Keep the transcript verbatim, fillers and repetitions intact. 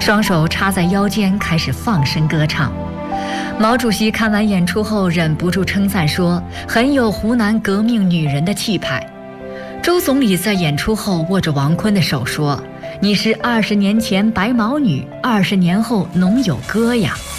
双手插在腰间，开始放声歌唱。毛主席看完演出后，忍不住称赞说：“很有湖南革命女人的气派。”周总理在演出后握着王坤的手说：“你是二十年前白毛女，二十年后侬有歌呀。”